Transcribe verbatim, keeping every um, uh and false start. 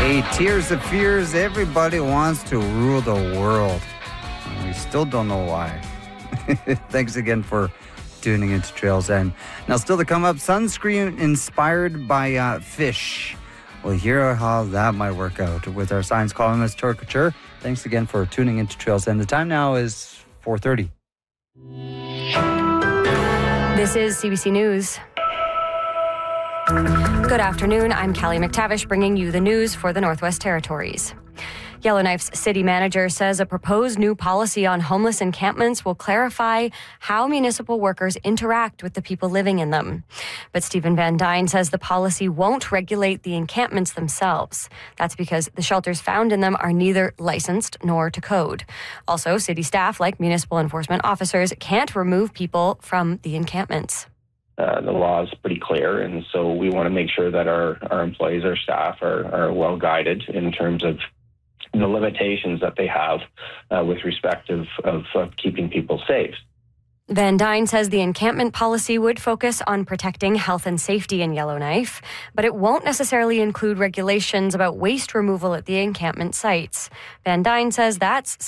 Hey, Tears of Fears, everybody wants to rule the world. And we still don't know why. Thanks again for tuning into Trails End. Now, still to come up, sunscreen inspired by uh, fish. We'll hear how that might work out with our science columnist, Tori Couture. Thanks again for tuning into Trails End. The time now is four thirty. This is C B C News. Good afternoon. I'm Callie McTavish bringing you the news for the Northwest Territories. Yellowknife's city manager says a proposed new policy on homeless encampments will clarify how municipal workers interact with the people living in them. But Stephen Van Dyne says the policy won't regulate the encampments themselves. That's because the shelters found in them are neither licensed nor to code. Also, city staff, like municipal enforcement officers, can't remove people from the encampments. Uh, the law is pretty clear, and so we want to make sure that our, our employees, our staff are, are well guided in terms of the limitations that they have uh, with respect of, of, of keeping people safe. Van Dyne says the encampment policy would focus on protecting health and safety in Yellowknife, but it won't necessarily include regulations about waste removal at the encampment sites. Van Dyne says that's